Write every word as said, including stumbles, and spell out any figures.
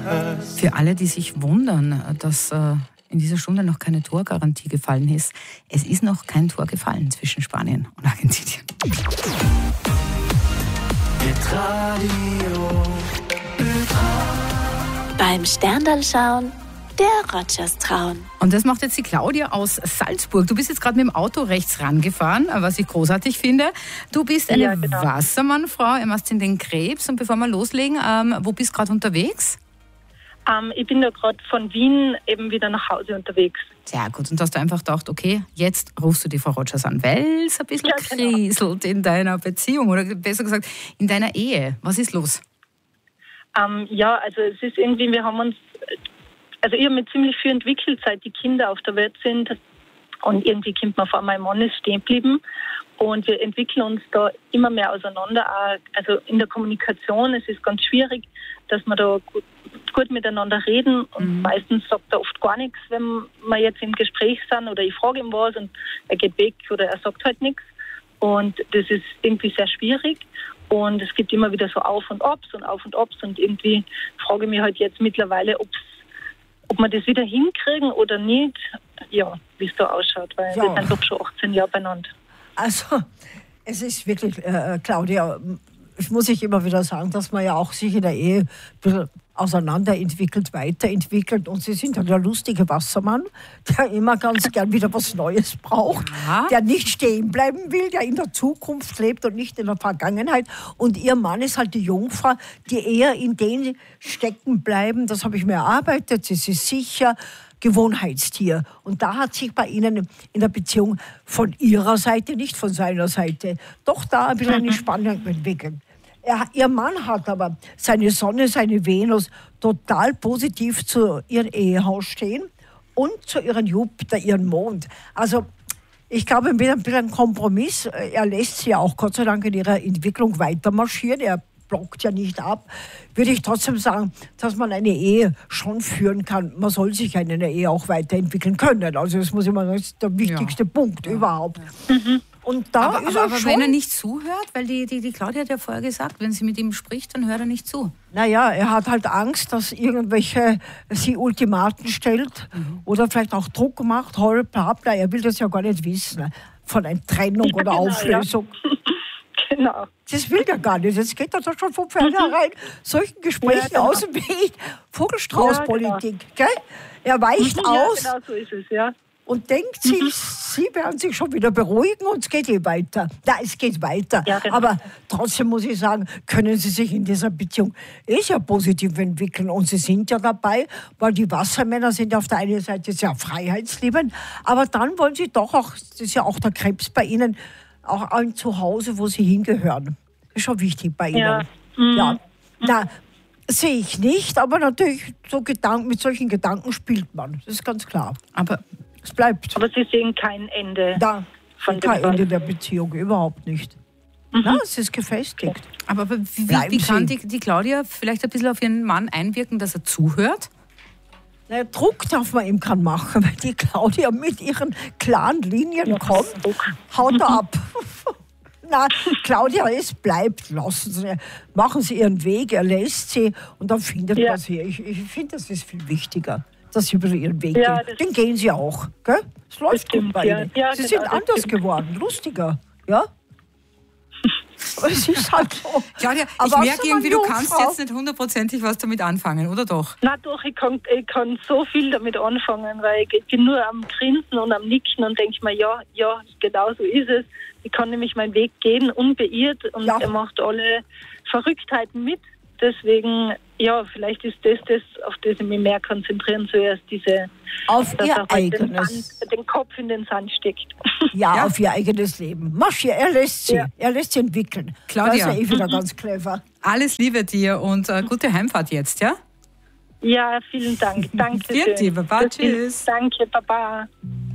Für alle, die sich wundern, dass äh, in dieser Stunde noch keine Torgarantie gefallen ist, es ist noch kein Tor gefallen zwischen Spanien und Argentinien. Beim Sterndal-Schauen der Rogers trauen. Und das macht jetzt die Claudia aus Salzburg. Du bist jetzt gerade mit dem Auto rechts rangefahren, was ich großartig finde. Du bist eine Ja, genau. Wassermannfrau, ihr machst in den Krebs. Und bevor wir loslegen, ähm, wo bist du gerade unterwegs? Ähm, ich bin da gerade von Wien eben wieder nach Hause unterwegs. Sehr gut. Und hast du einfach gedacht, okay, jetzt rufst du die Frau Rogers an, weil es ein bisschen Ja, genau. kriselt in deiner Beziehung oder besser gesagt in deiner Ehe. Was ist los? Ähm, ja, also es ist irgendwie, wir haben uns, also ich habe mich ziemlich viel entwickelt, seit die Kinder auf der Welt sind. Und irgendwie kommt man vor, mein Mann ist stehen geblieben. Und wir entwickeln uns da immer mehr auseinander. Auch, also in der Kommunikation, es ist ganz schwierig, dass wir da gut, gut miteinander reden. Und Mhm. meistens sagt er oft gar nichts, wenn wir jetzt im Gespräch sind oder ich frage ihm was und er geht weg oder er sagt halt nichts. Und das ist irgendwie sehr schwierig. Und es gibt immer wieder so Auf und Abs und Auf und Abs. Und irgendwie frage ich mich halt jetzt mittlerweile, ob's, ob wir das wieder hinkriegen oder nicht. Ja, wie es da ausschaut, weil Ja. wir sind doch schon achtzehn Jahre beieinander. Also, es ist wirklich, äh, Claudia, ich muss ich immer wieder sagen, dass man ja auch sich in der Ehe ein bisschen auseinanderentwickelt, weiterentwickelt. Und Sie sind ja der lustige Wassermann, der immer ganz gern wieder was Neues braucht, Ja. der nicht stehen bleiben will, der in der Zukunft lebt und nicht in der Vergangenheit. Und Ihr Mann ist halt die Jungfrau, die eher in den stecken bleiben. Das habe ich mir erarbeitet, das ist sicher. Gewohnheitstier. Und da hat sich bei Ihnen in der Beziehung von Ihrer Seite, nicht von seiner Seite, doch da ein bisschen eine Spannung entwickelt. Er, ihr Mann hat aber seine Sonne, seine Venus total positiv zu ihrem Ehehaus stehen und zu ihrem Jupiter, ihrem Mond. Also ich glaube, mit ein bisschen Kompromiss, er lässt sie ja auch Gott sei Dank in ihrer Entwicklung weiter marschieren. Er blockt ja nicht ab, würde ich trotzdem sagen, dass man eine Ehe schon führen kann. Man soll sich ja in einer Ehe auch weiterentwickeln können. Also das muss immer das ist der wichtigste Ja. Punkt Ja. überhaupt. Mhm. Und da Aber, ist aber, er aber schon, wenn er nicht zuhört, weil die, die, die Claudia hat ja vorher gesagt, wenn sie mit ihm spricht, dann hört er nicht zu. naja, er hat halt Angst, dass irgendwelche sie Ultimaten stellt Mhm. oder vielleicht auch Druck macht, hol, bla, bla. Er will das ja gar nicht wissen, von einer Trennung oder genau, Auflösung. Genau. Das will er gar nicht. Jetzt geht er doch schon von vornherein solchen Gesprächen Ja, genau. aus dem Weg. Vogelstrauß-Politik. Gell? Er weicht Ja, aus genau so ist es, ja. und denkt sich, sie werden sich schon wieder beruhigen und es geht eh weiter. Ja, es geht weiter. Ja, genau. Aber trotzdem muss ich sagen, können sie sich in dieser Beziehung eh sehr positiv entwickeln. Und sie sind ja dabei, weil die Wassermänner sind auf der einen Seite sehr freiheitsliebend, aber dann wollen sie doch auch, das ist ja auch der Krebs bei ihnen, auch ein Zuhause, wo sie hingehören. Ist schon wichtig bei ihnen. Ja. Mhm. Ja. Na, sehe ich nicht, aber natürlich so Gedanken, mit solchen Gedanken spielt man. Das ist ganz klar. Aber Es bleibt. Aber Sie sehen kein Ende. Da Von dem kein Fall. Ende der Beziehung, überhaupt nicht. Na, es ist gefestigt. Aber wie, wie, Bleiben wie kann Sie. die, die Claudia vielleicht ein bisschen auf ihren Mann einwirken, dass er zuhört? Na, Druck darf man ihm kann machen, weil die Claudia mit ihren klaren Linien Ja, kommt, Druck. haut er ab. Na, Claudia, es bleibt. Lassen Sie, machen Sie Ihren Weg, er lässt sie und dann findet Ja. man sie. Ich, ich finde, das ist viel wichtiger, dass Sie über Ihren Weg Ja, gehen. das- Den gehen Sie auch. Gell? Es läuft stimmt, gut bei ja. Ihnen. Ja, Sie genau, sind das anders stimmt. geworden, lustiger. Ja? Aber es ist halt so. Claudia, ich Aber merke außer irgendwie, man du kannst Jungfrau. jetzt nicht hundertprozentig was damit anfangen, oder doch? Na doch, ich kann, ich kann so viel damit anfangen, weil ich bin nur am Grinsen und am Nicken und denke mir, ja, ja, genau so ist es. Ich kann nämlich meinen Weg gehen, unbeirrt und Ja. er macht alle Verrücktheiten mit. Deswegen, ja, vielleicht ist das das, auf das ich mich mehr konzentrieren soll, als diese, Auf dass Ihr er halt den, eigenes. Sand, den Kopf in den Sand steckt. Ja, Ja. auf ihr eigenes Leben. Marschier, er lässt sie. Ja. Er lässt sie entwickeln. Claudia. Das ist ja eh wieder ganz clever. Alles Liebe dir und äh, gute Heimfahrt jetzt, ja? Ja, vielen Dank. Danke Vielen schön. Baba, Das ist- tschüss. Danke, Baba.